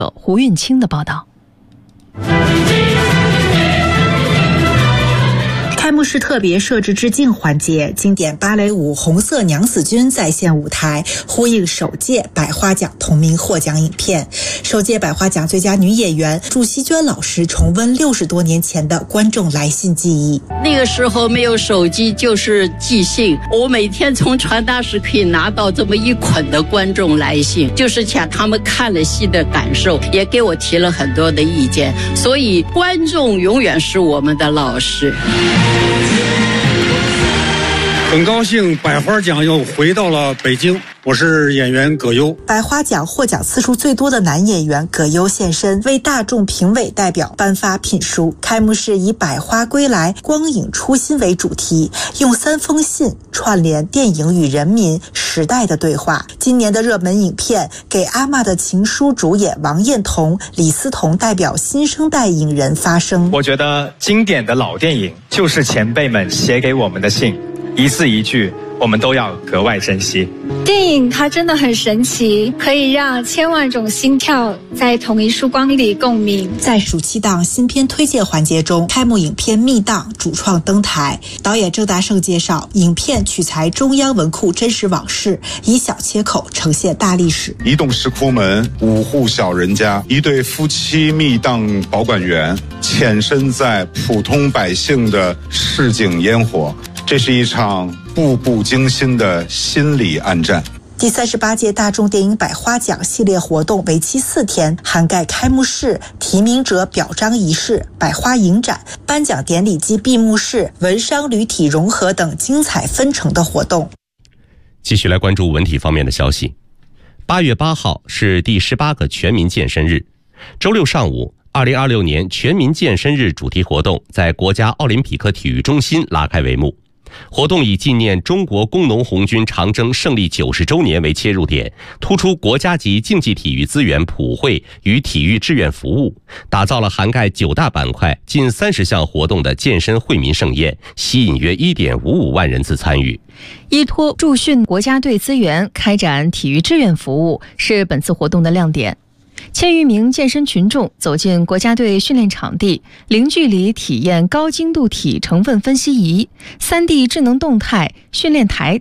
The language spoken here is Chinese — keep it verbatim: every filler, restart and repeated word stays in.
胡运清的报道。 开幕式特别设置致敬环节，经典芭蕾舞《红色娘子军》再现舞台，呼应首届百花奖同名获奖影片。首届百花奖最佳女演员祝希娟老师重温六十多年前的观众来信记忆。 那个时候没有手机，就是寄信。我每天从传达室可以拿到这么一捆的观众来信，就是讲他们看了戏的感受，也给我提了很多的意见。所以观众永远是我们的老师。 很高兴百花奖又回到了北京，我是演员葛优。 百花奖获奖次数最多的男演员葛优现身，为大众评委代表颁发聘书。开幕式以百花归来，光影初心为主题，用三封信串联电影与人民时代的对话。今年的热门影片《给阿嬷的情书》主演王彦彤、李思彤代表新生代影人发声。 我觉得经典的老电影就是前辈们写给我们的信，一字一句我们都要格外珍惜。 电影它真的很神奇，可以让千万种心跳在同一束光里共鸣。 在暑期档新片推荐环节中，开幕影片《密档》主创登台，导演郑大圣介绍，影片取材中央文库真实往事，以小切口呈现大历史。 一栋石窟门，五户小人家，一对夫妻密档保管员，潜身在普通百姓的市井烟火。这是一场步步惊心的心理暗战。 第三十八届大众电影百花奖系列活动为期四天，涵盖开幕式、提名者表彰仪式、百花影展、颁奖典礼及闭幕式、文商旅体融合等精彩纷呈的活动。 继续来关注文体方面的消息。八月八号是第十八个全民健身日，周六上午，二零二六年全民健身日主题活动在国家奥林匹克体育中心拉开帷幕。活动以纪念中国工农红军长征胜利九十周年为切入点，突出国家级竞技体育资源普惠与体育志愿服务，打造了涵盖九大板块、近三十项活动的健身惠民盛宴，吸引约 一点五五万人次参与。 依托驻训国家队资源开展体育志愿服务是本次活动的亮点。千余名健身群众走进国家队训练场地，零距离体验高精度体成分分析仪、三 D 智能动态训练台